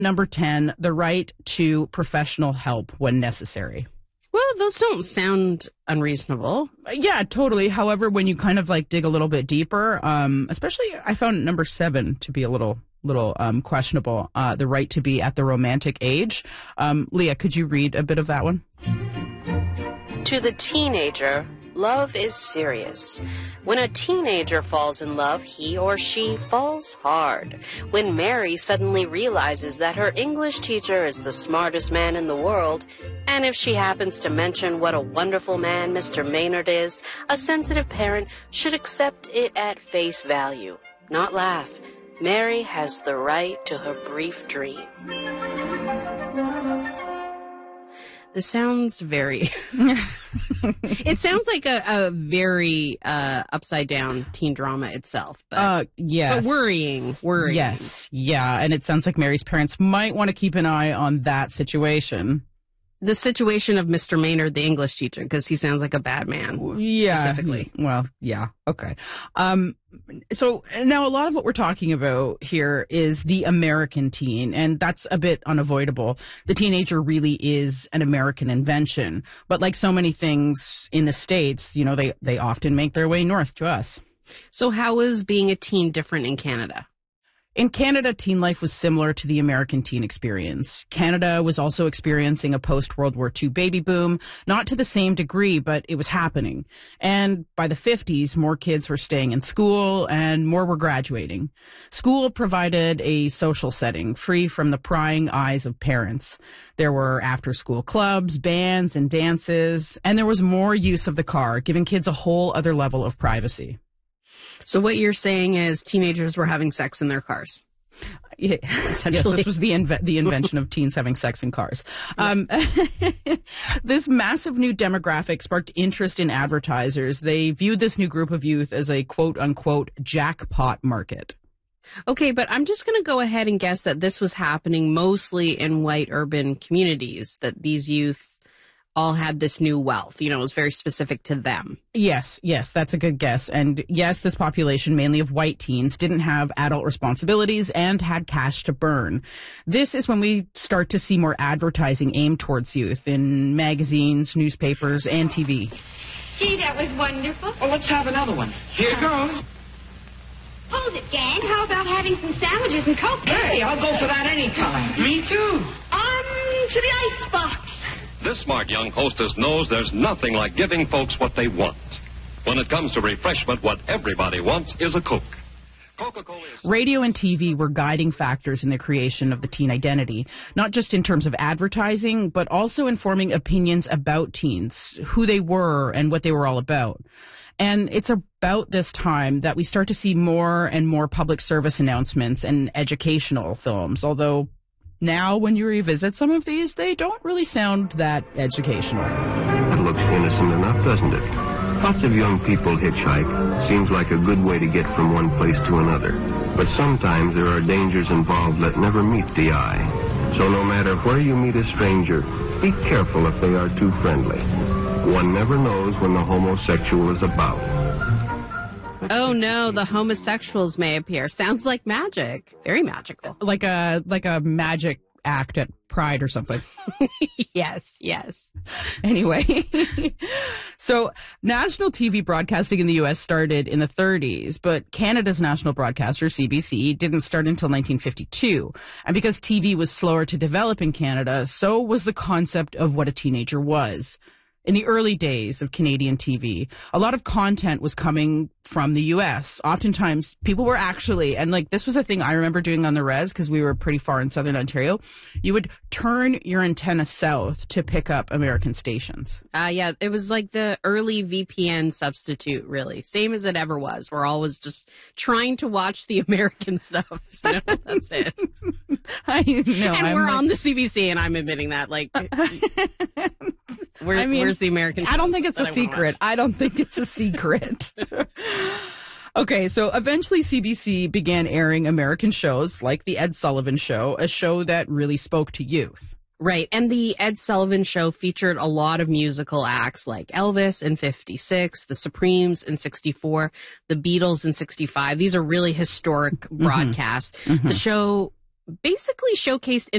Number 10, the right to professional help when necessary. Well, those don't sound unreasonable. Yeah, totally. However, when you kind of like dig a little bit deeper, especially I found number 7 to be a little questionable, the right to be at the romantic age. Leah, could you read a bit of that one? To the teenager, love is serious. When a teenager falls in love, he or she falls hard. When Mary suddenly realizes that her English teacher is the smartest man in the world, and if she happens to mention what a wonderful man Mr. Maynard is, a sensitive parent should accept it at face value, not laugh. Mary has the right to her brief dream. This sounds very... It sounds like a very upside-down teen drama itself. But, yes. But worrying. Yes, yeah. And it sounds like Mary's parents might want to keep an eye on that situation. The situation of Mr. Maynard, the English teacher, because he sounds like a bad man, specifically. Well, yeah, okay. So now a lot of what we're talking about here is the American teen, and that's a bit unavoidable. The teenager really is an American invention, but like so many things in the States, you know, they often make their way north to us. So how is being a teen different in Canada? In Canada, teen life was similar to the American teen experience. Canada was also experiencing a post-World War II baby boom, not to the same degree, but it was happening. And by the 50s, more kids were staying in school and more were graduating. School provided a social setting free from the prying eyes of parents. There were after-school clubs, bands, and dances, and there was more use of the car, giving kids a whole other level of privacy. So what you're saying is teenagers were having sex in their cars. Yeah, yes, this was the invention of teens having sex in cars. This massive new demographic sparked interest in advertisers. They viewed this new group of youth as a quote-unquote jackpot market. Okay, but I'm just going to go ahead and guess that this was happening mostly in white urban communities, that these youth all had this new wealth. You know, it was very specific to them. Yes, that's a good guess. And yes, this population, mainly of white teens, didn't have adult responsibilities and had cash to burn. This is when we start to see more advertising aimed towards youth in magazines, newspapers, and TV. Gee, that was wonderful. Well, let's have another one. Here goes. Hold it, gang. How about having some sandwiches and Coke? Hey, I'll go for that anytime. Me too. On to the icebox. This smart young hostess knows there's nothing like giving folks what they want. When it comes to refreshment, what everybody wants is a Coke. Coca-Cola is... Radio and TV were guiding factors in the creation of the teen identity, not just in terms of advertising, but also informing opinions about teens, who they were and what they were all about. And it's about this time that we start to see more and more public service announcements and educational films, although now, when you revisit some of these, they don't really sound that educational. It looks innocent enough, doesn't it? Lots of young people hitchhike. Seems like a good way to get from one place to another. But sometimes there are dangers involved that never meet the eye. So no matter where you meet a stranger, be careful if they are too friendly. One never knows when the homosexual is about. Oh no, the homosexuals may appear. Sounds like magic. Very magical. Like a magic act at Pride or something. Yes. Anyway, so national TV broadcasting in the U.S. started in the 30s, but Canada's national broadcaster, CBC, didn't start until 1952. And because TV was slower to develop in Canada, so was the concept of what a teenager was. In the early days of Canadian TV, a lot of content was coming from the U.S. Oftentimes, people were actually, and like this was a thing I remember doing on the res because we were pretty far in southern Ontario, you would turn your antenna south to pick up American stations. Yeah, it was like the early VPN substitute, really. Same as it ever was. We're always just trying to watch the American stuff. You know, that's it. I know. And we're on the CBC, and I'm admitting that. Like, where's the American shows? I don't think it's a secret. I don't think it's a secret. Okay, so eventually CBC began airing American shows like The Ed Sullivan Show, a show that really spoke to youth. Right, and The Ed Sullivan Show featured a lot of musical acts like Elvis in 56, The Supremes in 64, The Beatles in 65. These are really historic broadcasts. Mm-hmm. The show basically showcased